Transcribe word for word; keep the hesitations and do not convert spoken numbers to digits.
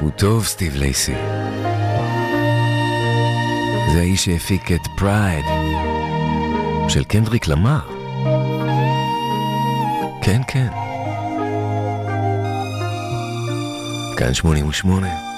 הוא טוב, סטיב לייסי. זה האיש שהפיק את פרייד של קנדריק למר. כן, כן. כאן שמונים ושמונה.